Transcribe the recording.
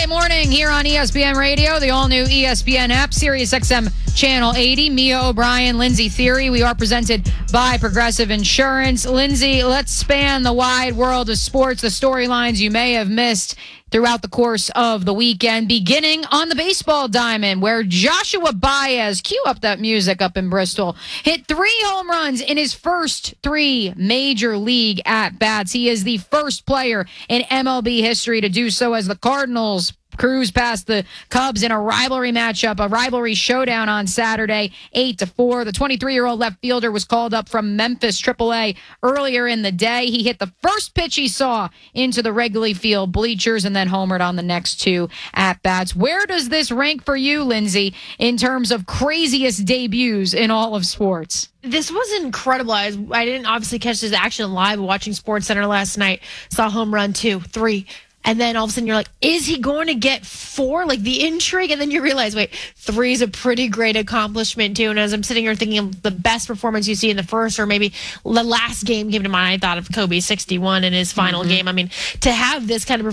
Monday morning here on ESPN Radio, the all-new ESPN app, SiriusXM Channel 80. Mia O'Brien, Lindsey Theory. We are presented by Progressive Insurance. Lindsey, let's span the wide world of sports, the storylines you may have missed throughout the course of the weekend, beginning on the baseball diamond, where Joshua Baez, cue up that music up in Bristol, hit 3 home runs in his first 3 major league at-bats. He is the first player in MLB history to do so, as the Cardinals cruise past the Cubs in a rivalry matchup, a rivalry showdown on Saturday, 8-4. The 23-year-old left fielder was called up from Memphis AAA earlier in the day. He hit the first pitch he saw into the Wrigley Field bleachers and then homered on the next 2 at-bats. Where does this rank for you, Lindsey, in terms of craziest debuts in all of sports? This was incredible. I didn't obviously catch this action live watching SportsCenter last night. Saw home run 2, 3. And then all of a sudden you're like, is he going to get 4? Like the intrigue. And then you realize, wait, 3 is a pretty great accomplishment too. And as I'm sitting here thinking of the best performance you see in the first, or maybe the last game came to mind, I thought of Kobe 61 in his final game. I mean, to have this kind of